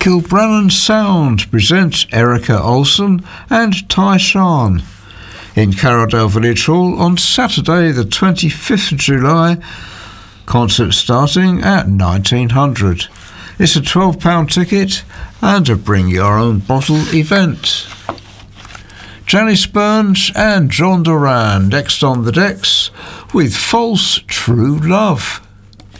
Kilbrannan Sound presents Erica Olsen and Tyshawn in Carroldale Village Hall on Saturday the 25th of July, concert starting at 1900. It's a £12 ticket and a bring your own bottle event. Janice Burns and John Duran next on the decks with False True Love.